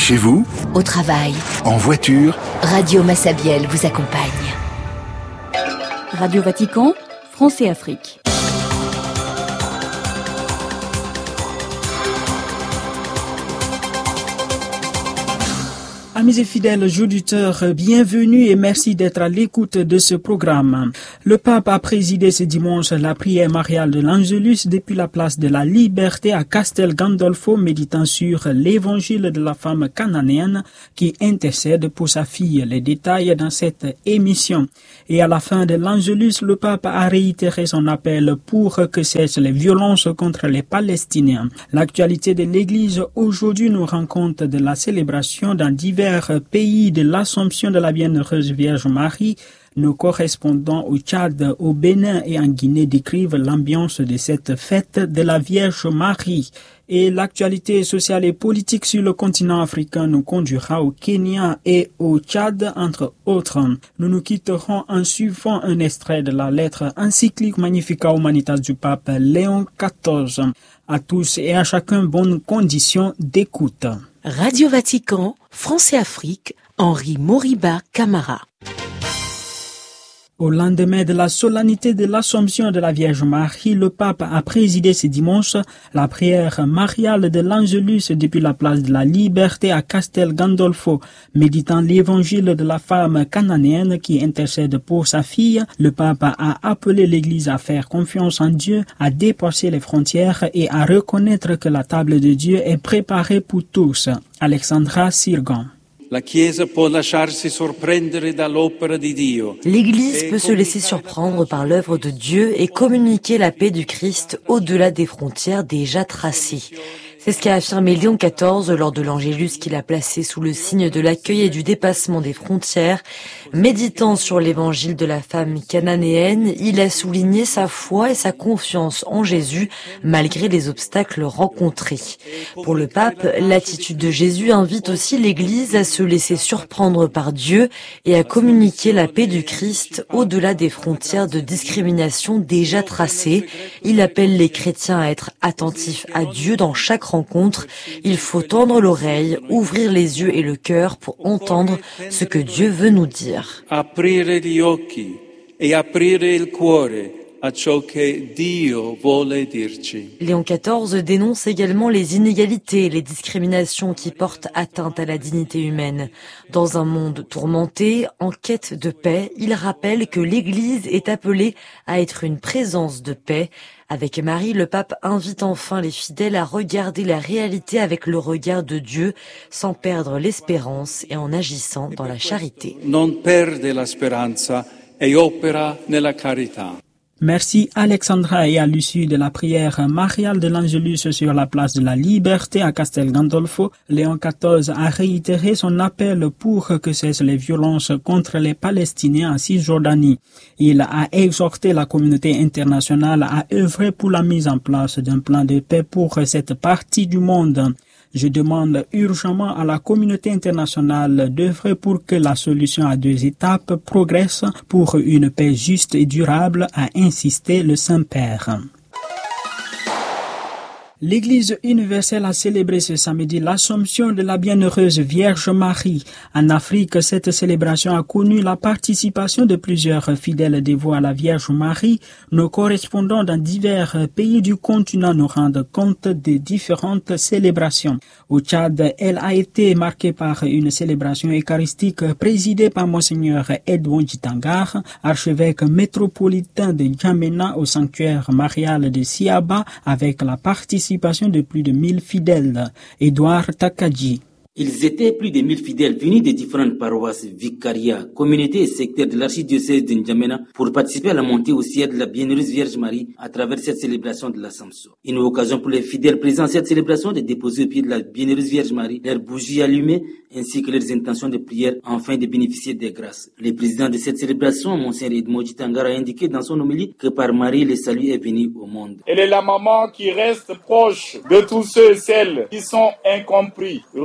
Chez vous, au travail, en voiture, Radio Massabielle vous accompagne. Radio Vatican, France et Afrique. Amis et fidèles auditeurs, bienvenue et merci d'être à l'écoute de ce programme. Le pape a présidé ce dimanche la prière mariale de l'Angélus depuis la place de la Liberté à Castel Gandolfo, méditant sur l'évangile de la femme cananéenne qui intercède pour sa fille. Les détails dans cette émission. Et à la fin de l'Angélus, le pape a réitéré son appel pour que cessent les violences contre les Palestiniens. L'actualité de l'Église aujourd'hui nous rend compte de la célébration dans divers pays de l'Assomption de la Bienheureuse Vierge Marie. Nos correspondants au Tchad, au Bénin et en Guinée décrivent l'ambiance de cette fête de la Vierge Marie. Et l'actualité sociale et politique sur le continent africain nous conduira au Kenya et au Tchad, entre autres. Nous nous quitterons en suivant un extrait de la lettre encyclique Magnificat Humanitas du pape Léon XIV. À tous et à chacun, bonnes conditions d'écoute. Radio Vatican, France et Afrique, Henri Moriba Camara. Au lendemain de la solennité de l'Assomption de la Vierge Marie, le pape a présidé ce dimanche la prière mariale de l'Angélus depuis la place de la Liberté à Castel Gandolfo. Méditant l'évangile de la femme cananéenne qui intercède pour sa fille, le pape a appelé l'Église à faire confiance en Dieu, à dépasser les frontières et à reconnaître que la table de Dieu est préparée pour tous. Alexandra Sirgan. L'Église peut se laisser surprendre par l'œuvre de Dieu et communiquer la paix du Christ au-delà des frontières déjà tracées. C'est ce qu'a affirmé Léon XIV lors de l'Angélus qu'il a placé sous le signe de l'accueil et du dépassement des frontières. Méditant sur l'évangile de la femme cananéenne, il a souligné sa foi et sa confiance en Jésus malgré les obstacles rencontrés. Pour le pape, l'attitude de Jésus invite aussi l'Église à se laisser surprendre par Dieu et à communiquer la paix du Christ au-delà des frontières de discrimination déjà tracées. Il appelle les chrétiens à être attentifs à Dieu dans chaque rencontre. Il faut tendre l'oreille, ouvrir les yeux et le cœur pour entendre ce que Dieu veut nous dire. Aprire gli occhi e aprire il cuore a ciò che Dio vuole dirci. Léon XIV dénonce également les inégalités et les discriminations qui portent atteinte à la dignité humaine. Dans un monde tourmenté, en quête de paix, il rappelle que l'Église est appelée à être une présence de paix. Avec Marie, le pape invite enfin les fidèles à regarder la réalité avec le regard de Dieu, sans perdre l'espérance et en agissant dans la charité. Non perde la speranza e opera nella carità. Merci Alexandra. Et à l'issue de la prière mariale de l'Angélus sur la place de la Liberté à Castel Gandolfo, Léon XIV a réitéré son appel pour que cessent les violences contre les Palestiniens en Cisjordanie. Il a exhorté la communauté internationale à œuvrer pour la mise en place d'un plan de paix pour cette partie du monde. Je demande urgemment à la communauté internationale d'œuvrer pour que la solution à 2 étapes progresse pour une paix juste et durable, a insisté le Saint-Père. L'Église universelle a célébré ce samedi l'Assomption de la Bienheureuse Vierge Marie. En Afrique, cette célébration a connu la participation de plusieurs fidèles dévots à la Vierge Marie. Nos correspondants dans divers pays du continent nous rendent compte des différentes célébrations. Au Tchad, elle a été marquée par une célébration eucharistique présidée par Monseigneur Edouard Jitangar, archevêque métropolitain de N'Djamena au sanctuaire marial de Siaba, avec la participation de plus de 1000 fidèles. Edouard Takadji. Ils étaient plus de 1000 fidèles venus des différentes paroisses, vicariats, communautés et secteurs de l'archidiocèse de N'Djamena pour participer à la montée au ciel de la Bienheureuse Vierge Marie à travers cette célébration de l'Assomption. Une occasion pour les fidèles présents à cette célébration de déposer au pied de la Bienheureuse Vierge Marie leurs bougies allumées ainsi que leurs intentions de prière afin de bénéficier des grâces. Le président de cette célébration, Monseigneur Edouard Jitangar, a indiqué dans son homélie que par Marie, le salut est venu au monde. Elle est la maman qui reste proche de tous ceux et celles qui sont incompris, rejetés,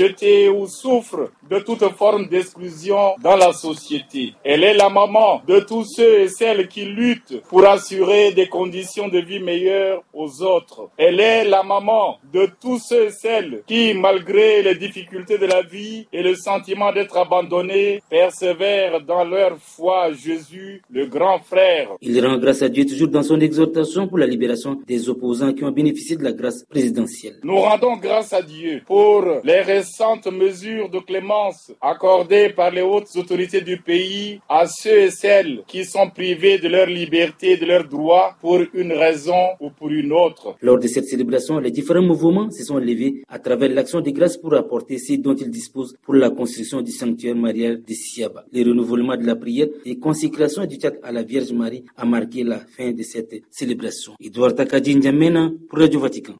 rejetées ou souffrent de toute forme d'exclusion dans la société. Elle est la maman de tous ceux et celles qui luttent pour assurer des conditions de vie meilleures aux autres. Elle est la maman de tous ceux et celles qui, malgré les difficultés de la vie et le sentiment d'être abandonnés, persévèrent dans leur foi à Jésus, le grand frère. Il rend grâce à Dieu toujours dans son exhortation pour la libération des opposants qui ont bénéficié de la grâce présidentielle. Nous rendons grâce à Dieu pour les récentes mesures de clémence accordées par les hautes autorités du pays à ceux et celles qui sont privés de leur liberté et de leurs droits pour une raison ou pour une autre. Lors de cette célébration, les différents mouvements se sont levés à travers l'action de grâce pour apporter ce dont ils disposent pour la construction du sanctuaire marial de Siaba. Le renouvellement de la prière et consécration du théâtre à la Vierge Marie a marqué la fin de cette célébration. Edouard Takadi N'Djamena pour Radio Vatican.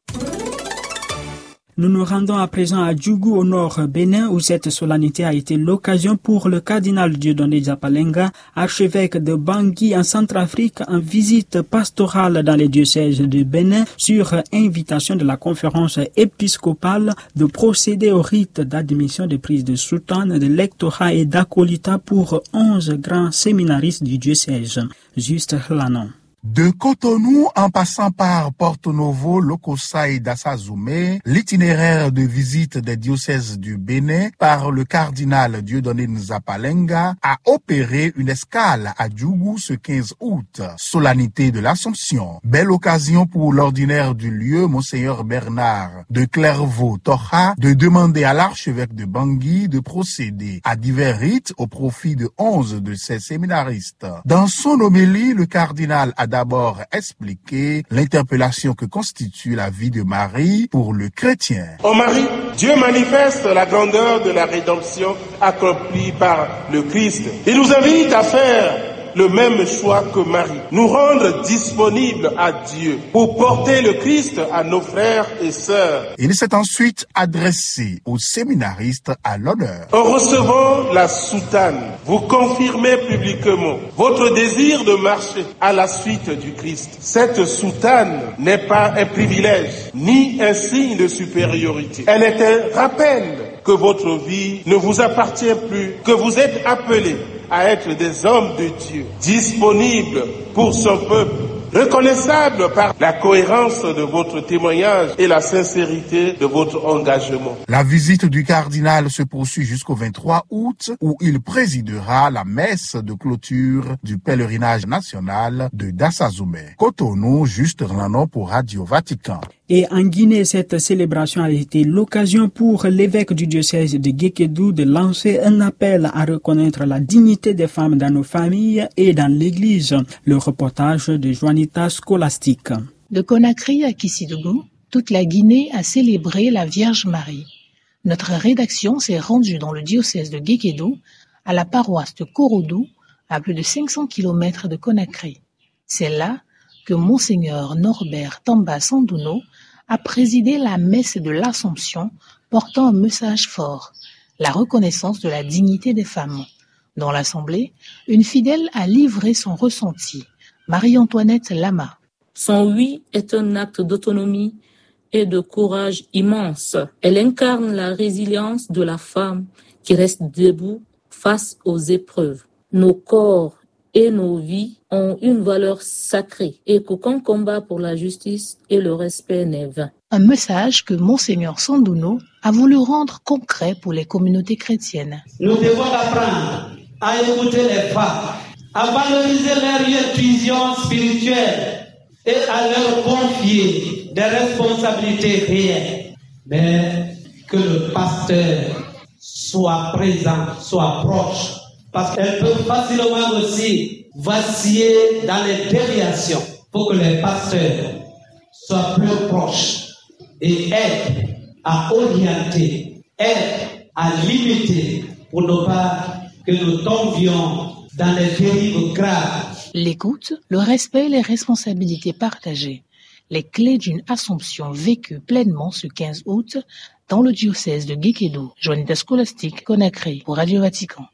Nous nous rendons à présent à Djougou, au nord Bénin, où cette solennité a été l'occasion pour le cardinal Dieudonné Diapalenga, archevêque de Bangui en Centrafrique, en visite pastorale dans les diocèses de Bénin, sur invitation de la conférence épiscopale, de procéder au rite d'admission de prise de soutane, de lectorat et d'acolita pour 11 grands séminaristes du diocèse. Juste Lanon. De Cotonou en passant par Porto Novo, Lokossa et Dassazoumé, l'itinéraire de visite des diocèses du Bénin par le cardinal Dieudonné Nzapalenga a opéré une escale à Djougou ce 15 août, solennité de l'Assomption. Belle occasion pour l'ordinaire du lieu, Monseigneur Bernard de Clairvaux-Tocha, de demander à l'archevêque de Bangui de procéder à divers rites au profit de 11 de ses séminaristes. Dans son homélie, le cardinal a d'abord expliqué l'interpellation que constitue la vie de Marie pour le chrétien. En Marie, Dieu manifeste la grandeur de la rédemption accomplie par le Christ. Il nous invite à faire le même choix que Marie, nous rendre disponibles à Dieu pour porter le Christ à nos frères et sœurs. Il s'est ensuite adressé aux séminaristes à l'honneur. En recevant la soutane, vous confirmez publiquement votre désir de marcher à la suite du Christ. Cette soutane n'est pas un privilège, ni un signe de supériorité. Elle est un rappel que votre vie ne vous appartient plus, que vous êtes appelés à être des hommes de Dieu, disponibles pour son peuple, reconnaissables par la cohérence de votre témoignage et la sincérité de votre engagement. La visite du cardinal se poursuit jusqu'au 23 août où il présidera la messe de clôture du pèlerinage national de Dassazoumé. Cotonou, Juste Lanon pour Radio Vatican. Et en Guinée, cette célébration a été l'occasion pour l'évêque du diocèse de Guékédou de lancer un appel à reconnaître la dignité des femmes dans nos familles et dans l'Église. Le reportage de Juanita Scholastique. De Conakry à Kissidougou, toute la Guinée a célébré la Vierge Marie. Notre rédaction s'est rendue dans le diocèse de Guékédou, à la paroisse de Korodou, à plus de 500 km de Conakry. C'est là que Monseigneur Norbert Tamba Sandouno a présidé la messe de l'Assomption portant un message fort, la reconnaissance de la dignité des femmes. Dans l'assemblée, une fidèle a livré son ressenti, Marie-Antoinette Lama. Son oui est un acte d'autonomie et de courage immense. Elle incarne la résilience de la femme qui reste debout face aux épreuves. Nos corps et nos vies ont une valeur sacrée et qu'aucun combat pour la justice et le respect n'est vain. Un message que Monseigneur Sandouno a voulu rendre concret pour les communautés chrétiennes. Nous devons apprendre à écouter les femmes, à valoriser leur intuition spirituelle et à leur confier des responsabilités réelles. Mais que le pasteur soit présent, soit proche, parce qu'elle peut facilement aussi vaciller dans les déviations pour que les pasteurs soient plus proches et aident à orienter, aident à limiter pour ne pas que nous tombions dans les dérives graves. L'écoute, le respect et les responsabilités partagées. Les clés d'une Assomption vécue pleinement ce 15 août dans le diocèse de Guékédou. Juanita Scholastique, Conakry, pour Radio Vatican.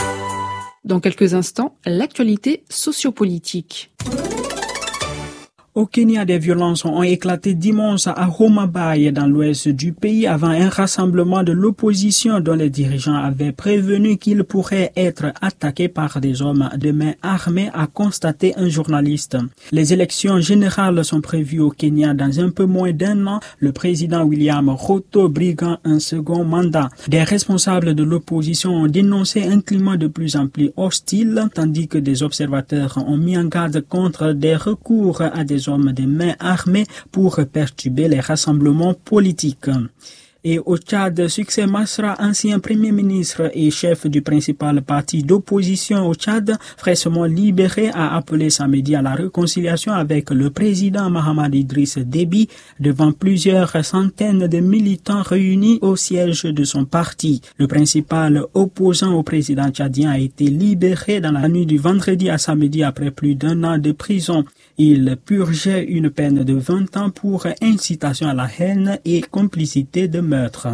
Dans quelques instants, l'actualité sociopolitique. Au Kenya, des violences ont éclaté dimanche à Homa Bay, dans l'ouest du pays, avant un rassemblement de l'opposition dont les dirigeants avaient prévenu qu'il pourrait être attaqué par des hommes de main armées, a constaté un journaliste. Les élections générales sont prévues au Kenya dans un peu moins d'un an. Le président William Ruto briguant un second mandat. Des responsables de l'opposition ont dénoncé un climat de plus en plus hostile, tandis que des observateurs ont mis en garde contre des recours à des hommes de main armées pour perturber les rassemblements politiques. Et au Tchad, Succès Masra, ancien premier ministre et chef du principal parti d'opposition au Tchad, fraîchement libéré, a appelé samedi à la réconciliation avec le président Mahamadou Idriss Déby devant plusieurs centaines de militants réunis au siège de son parti. Le principal opposant au président tchadien a été libéré dans la nuit du vendredi à samedi après plus d'un an de prison. Il purgeait une peine de 20 ans pour incitation à la haine et complicité de meurtre.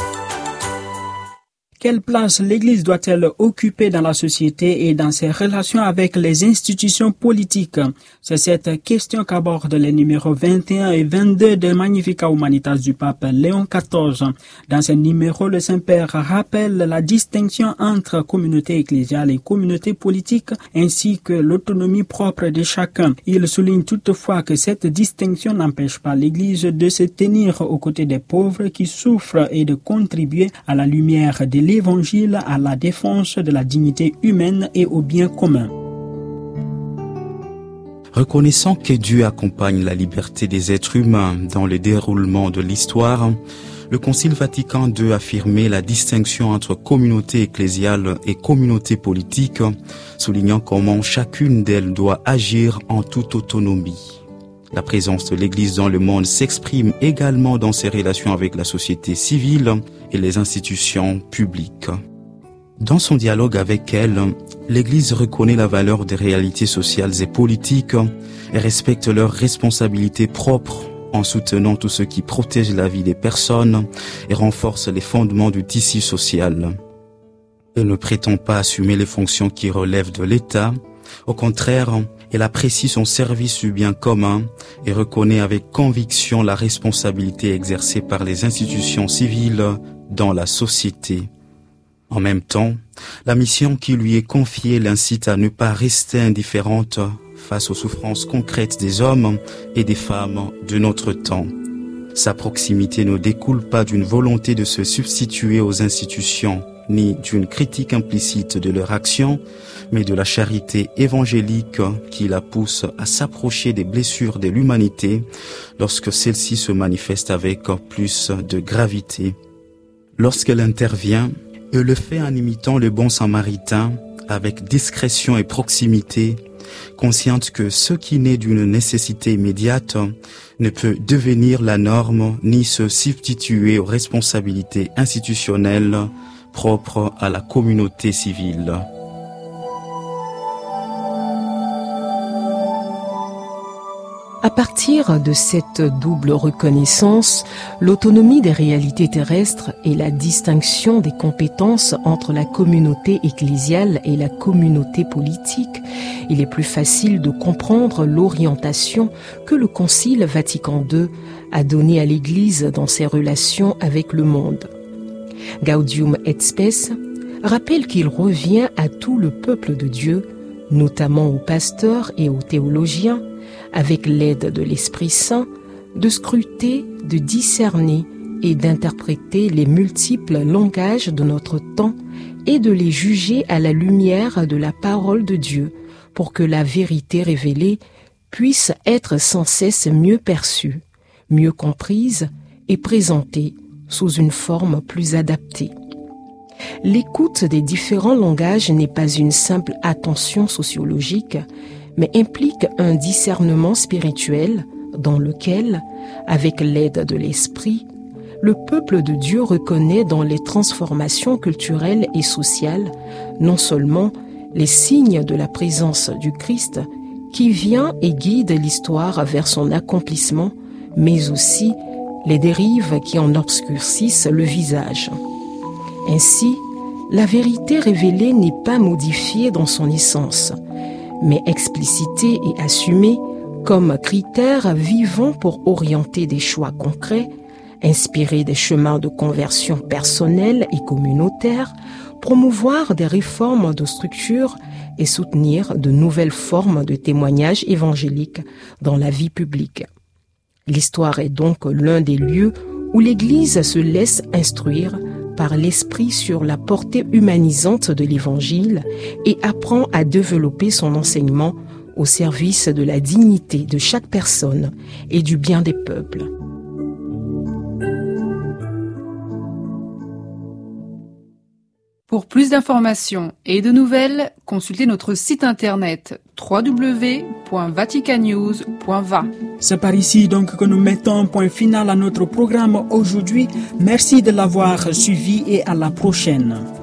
Quelle place l'Église doit-elle occuper dans la société et dans ses relations avec les institutions politiques? C'est cette question qu'abordent les numéros 21 et 22 de Magnificat Humanitas du pape Léon XIV. Dans ces numéros, le Saint-Père rappelle la distinction entre communauté ecclésiale et communauté politique, ainsi que l'autonomie propre de chacun. Il souligne toutefois que cette distinction n'empêche pas l'Église de se tenir aux côtés des pauvres qui souffrent et de contribuer à la lumière de l'Évangile, à la défense de la dignité humaine et au bien commun. Reconnaissant que Dieu accompagne la liberté des êtres humains dans le déroulement de l'histoire, le Concile Vatican II affirmait la distinction entre communauté ecclésiale et communauté politique, soulignant comment chacune d'elles doit agir en toute autonomie. La présence de l'Église dans le monde s'exprime également dans ses relations avec la société civile et les institutions publiques. Dans son dialogue avec elle, l'Église reconnaît la valeur des réalités sociales et politiques et respecte leurs responsabilités propres en soutenant tout ce qui protège la vie des personnes et renforce les fondements du tissu social. Elle ne prétend pas assumer les fonctions qui relèvent de l'État. Au contraire, elle apprécie son service du bien commun et reconnaît avec conviction la responsabilité exercée par les institutions civiles dans la société. En même temps, la mission qui lui est confiée l'incite à ne pas rester indifférente face aux souffrances concrètes des hommes et des femmes de notre temps. Sa proximité ne découle pas d'une volonté de se substituer aux institutions, ni d'une critique implicite de leur action, mais de la charité évangélique qui la pousse à s'approcher des blessures de l'humanité lorsque celle-ci se manifeste avec plus de gravité. Lorsqu'elle intervient, elle le fait en imitant le bon samaritain avec discrétion et proximité, consciente que ce qui naît d'une nécessité immédiate ne peut devenir la norme ni se substituer aux responsabilités institutionnelles propres à la communauté civile. À partir de cette double reconnaissance, l'autonomie des réalités terrestres et la distinction des compétences entre la communauté ecclésiale et la communauté politique, il est plus facile de comprendre l'orientation que le Concile Vatican II a donnée à l'Église dans ses relations avec le monde. Gaudium et Spes rappelle qu'il revient à tout le peuple de Dieu, notamment aux pasteurs et aux théologiens, avec l'aide de l'Esprit Saint, de scruter, de discerner et d'interpréter les multiples langages de notre temps et de les juger à la lumière de la parole de Dieu pour que la vérité révélée puisse être sans cesse mieux perçue, mieux comprise et présentée sous une forme plus adaptée. L'écoute des différents langages n'est pas une simple attention sociologique, mais implique un discernement spirituel dans lequel, avec l'aide de l'Esprit, le peuple de Dieu reconnaît dans les transformations culturelles et sociales non seulement les signes de la présence du Christ qui vient et guide l'histoire vers son accomplissement, mais aussi les dérives qui en obscurcissent le visage. Ainsi, la vérité révélée n'est pas modifiée dans son essence, mais explicitée et assumée comme critères vivants pour orienter des choix concrets, inspirer des chemins de conversion personnelle et communautaire, promouvoir des réformes de structure et soutenir de nouvelles formes de témoignage évangélique dans la vie publique. L'histoire est donc l'un des lieux où l'Église se laisse instruire par l'Esprit sur la portée humanisante de l'Évangile et apprend à développer son enseignement au service de la dignité de chaque personne et du bien des peuples. Pour plus d'informations et de nouvelles, consultez notre site internet www.vaticanews.va. C'est par ici donc que nous mettons un point final à notre programme aujourd'hui. Merci de l'avoir suivi et à la prochaine.